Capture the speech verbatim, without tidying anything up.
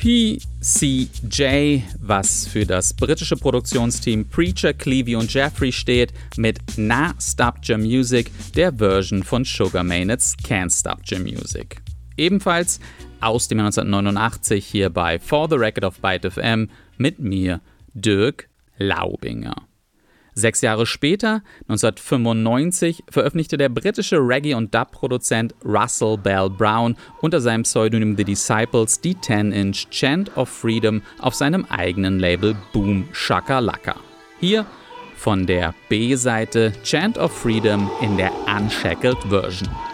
P C J, was für das britische Produktionsteam Preacher, Clevie und Jeffrey steht, mit Na Stop Your Music, der Version von Sugar Maynard's Can't Stop Your Music. Ebenfalls aus dem Jahr neunzehnhundertneunundachtzig hier bei For the Record auf Byte F M mit mir, Dirk Laubinger. Sechs Jahre später, neunzehnhundertfünfundneunzig, veröffentlichte der britische Reggae- und Dub-Produzent Russell Bell Brown unter seinem Pseudonym The Disciples die ten-inch Chant of Freedom auf seinem eigenen Label Boom Shakalaka. Hier von der B-Seite Chant of Freedom in der Unshackled Version.